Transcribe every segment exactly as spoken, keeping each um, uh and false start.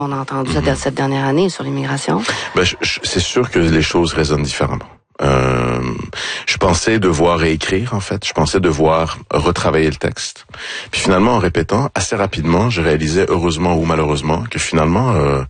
On a entendu mm-hmm. cette dernière année sur l'immigration. Ben, je, je, c'est sûr que les choses résonnent différemment. Euh, je pensais devoir réécrire, en fait. Je pensais devoir retravailler le texte. Puis finalement, en répétant, assez rapidement, je réalisais, heureusement ou malheureusement, que finalement, euh,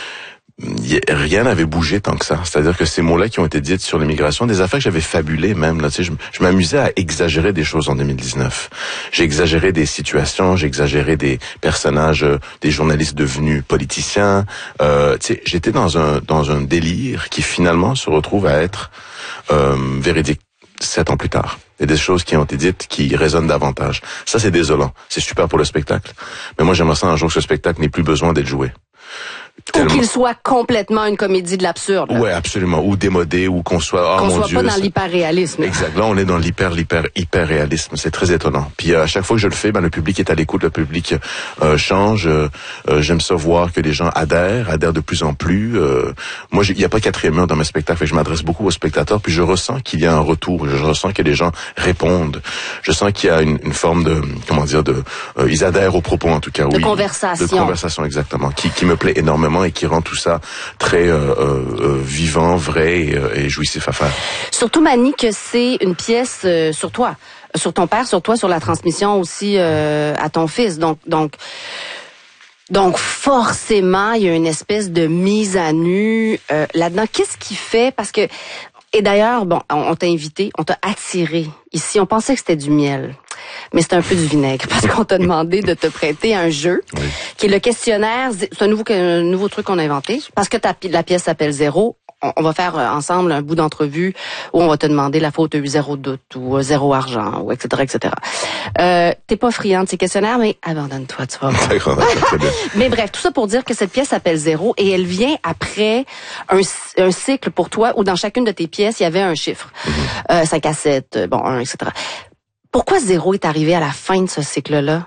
y a, rien n'avait bougé tant que ça. C'est-à-dire que ces mots-là qui ont été dites sur l'immigration, des affaires que j'avais fabulées même, là, tu sais, je, je m'amusais à exagérer des choses en deux mille dix-neuf. J'ai exagéré des situations, j'ai exagéré des personnages, euh, des journalistes devenus politiciens. Euh, tu sais, j'étais dans un dans un délire qui finalement se retrouve à être euh, véridique sept ans plus tard. Il y a des choses qui ont été dites qui résonnent davantage. Ça, c'est désolant. C'est super pour le spectacle. Mais moi, j'aimerais ça un jour que ce spectacle n'ait plus besoin d'être joué. Tellement... Ou qu'il soit complètement une comédie de l'absurde. Ouais, absolument. Ou démodé, ou qu'on soit, oh qu'on mon soit Dieu, pas dans ça... l'hyper-réalisme. Exact. Là, on est dans l'hyper, l'hyper, hyper réalisme. C'est très étonnant. Puis à chaque fois que je le fais, ben le public est à l'écoute, le public euh, change. Euh, j'aime ça voir que les gens adhèrent, adhèrent de plus en plus. Euh, moi, il y a pas quatrième mur dans mes spectacles. Je m'adresse beaucoup aux spectateurs, puis je ressens qu'il y a un retour. Je ressens que les gens répondent. Je sens qu'il y a une, une forme de, comment dire, de, euh, ils adhèrent aux propos en tout cas. De oui, conversation. De conversation, exactement. Qui, qui me plaît énormément et qui rend tout ça très euh, euh, vivant, vrai et, euh, et jouissif à faire. Surtout, Manny, que c'est une pièce euh, sur toi, sur ton père, sur toi, sur la transmission aussi euh, à ton fils. Donc, donc, donc forcément, il y a une espèce de mise à nu euh, là-dedans. Qu'est-ce qui fait? Parce que, et d'ailleurs, bon, on, on t'a invité, on t'a attiré ici. On pensait que c'était du miel. Mais c'est un peu du vinaigre parce qu'on t'a demandé de te prêter un jeu oui. qui est le questionnaire. C'est un nouveau, un nouveau truc qu'on a inventé parce que ta, la pièce s'appelle Zéro. On, on va faire ensemble un bout d'entrevue où on va te demander la faute eu zéro doute ou zéro argent ou et cetera et cetera. Euh, t'es pas friand de ces questionnaires, mais abandonne-toi, tu vas voir. D'accord, très bien. Mais bref, tout ça pour dire que cette pièce s'appelle Zéro et elle vient après un, un cycle pour toi où dans chacune de tes pièces il y avait un chiffre, mm-hmm. euh, cinq à sept, bon un, et cetera. Pourquoi Zéro est arrivé à la fin de ce cycle-là?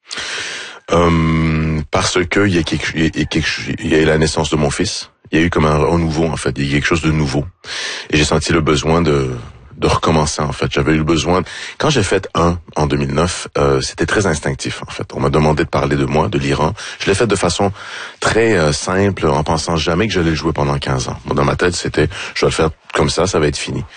Euh, parce que il y a quelque, il y a quelque, il y a eu la naissance de mon fils. Il y a eu comme un renouveau en fait. Il y a quelque chose de nouveau. Et j'ai senti le besoin de de recommencer en fait. J'avais eu le besoin. Quand j'ai fait un en deux mille neuf, euh, c'était très instinctif en fait. On m'a demandé de parler de moi, de l'Iran. Je l'ai fait de façon très euh, simple, en pensant jamais que j'allais le jouer pendant quinze ans. Moi, dans ma tête, c'était je vais le faire comme ça, ça va être fini.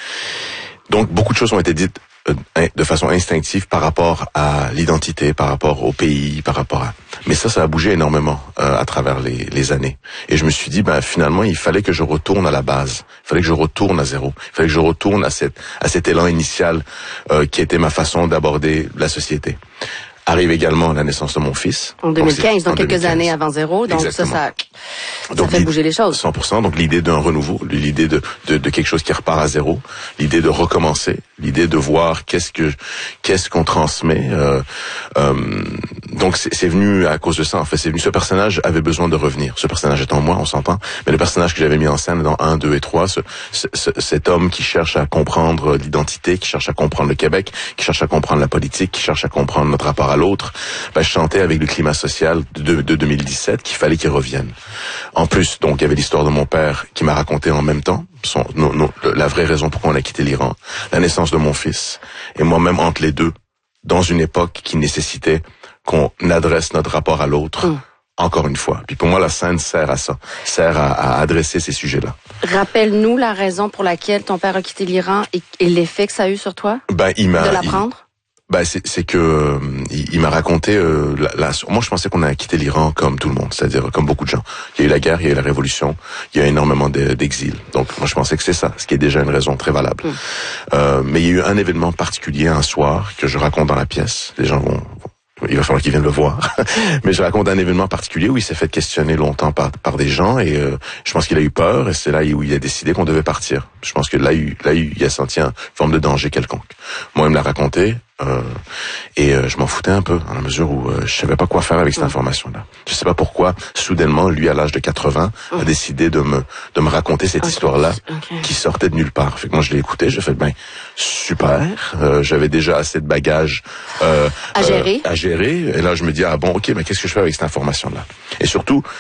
Donc beaucoup de choses ont été dites de façon instinctive par rapport à l'identité, par rapport au pays, par rapport à... Mais ça, ça a bougé énormément euh, à travers les, les années. Et je me suis dit, ben finalement, il fallait que je retourne à la base. Il fallait que je retourne à zéro. Il fallait que je retourne à, cette, à cet élan initial euh, qui était ma façon d'aborder la société. Arrive également la naissance de mon fils. En deux mille quinze, donc, donc quelques années avant Zéro. Donc Exactement. ça, ça, donc, ça fait bouger les choses. cent pour cent. Donc l'idée d'un renouveau, l'idée de, de, de quelque chose qui repart à zéro, l'idée de recommencer, l'idée de voir qu'est-ce que qu'est-ce qu'on transmet. Euh, euh, donc c'est, c'est venu à cause de ça. En fait, c'est venu. Ce personnage avait besoin de revenir. Ce personnage étant moi, on s'entend. Mais le personnage que j'avais mis en scène dans un, deux et trois, ce, ce, ce, cet homme qui cherche à comprendre l'identité, qui cherche à comprendre le Québec, qui cherche à comprendre la politique, qui cherche à comprendre notre rapport à l'autre, ben, je chantais avec le climat social de, de deux mille dix-sept qu'il fallait qu'il revienne. En plus, donc, il y avait l'histoire de mon père qui m'a raconté en même temps son, non, non, la vraie raison pourquoi on a quitté l'Iran, la naissance de mon fils, et moi-même entre les deux, dans une époque qui nécessitait qu'on adresse notre rapport à l'autre, mmh. encore une fois. Puis pour moi, la scène sert à ça, sert à, à adresser ces sujets-là. Rappelle-nous la raison pour laquelle ton père a quitté l'Iran et, et l'effet que ça a eu sur toi, ben, il m'a, de l'apprendre. Il... Bah c'est c'est que euh, il, il m'a raconté euh, la, la, moi je pensais qu'on a quitté l'Iran comme tout le monde, c'est-à-dire comme beaucoup de gens. Il y a eu la guerre, il y a eu la révolution, il y a énormément de, d'exil. Donc moi je pensais que c'est ça, ce qui est déjà une raison très valable. Mm. Euh, mais il y a eu un événement particulier un soir que je raconte dans la pièce. Les gens vont, vont il va falloir qu'ils viennent le voir. Mais je raconte un événement particulier où il s'est fait questionner longtemps par par des gens et euh, je pense qu'il a eu peur et c'est là où il a décidé qu'on devait partir. Je pense que là il là il a senti une forme de danger quelconque. Moi il me l'a raconté. Euh, et euh, je m'en foutais un peu, dans la mesure où euh, je savais pas quoi faire avec cette information-là. Je sais pas pourquoi, soudainement, lui, à l'âge de quatre-vingts, a décidé de me de me raconter cette okay. histoire-là okay. qui sortait de nulle part. Fait que moi, je l'ai écouté, j'ai fait, ben, super, euh, j'avais déjà assez de bagages euh, à gérer. Euh, à gérer. Et là, je me dis, ah bon, ok, mais qu'est-ce que je fais avec cette information-là? Et surtout,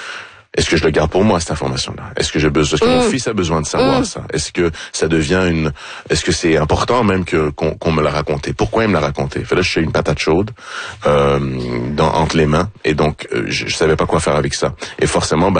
Est-ce que je le garde pour moi, cette information-là? Est-ce que j'ai besoin, est-ce que mmh. mon fils a besoin de savoir mmh. ça? Est-ce que ça devient une, est-ce que c'est important même que, qu'on, qu'on me l'a raconté? Pourquoi il me l'a raconté? Fait là, je suis une patate chaude, euh, dans, entre les mains. Et donc, euh, je, je savais pas quoi faire avec ça. Et forcément, ben,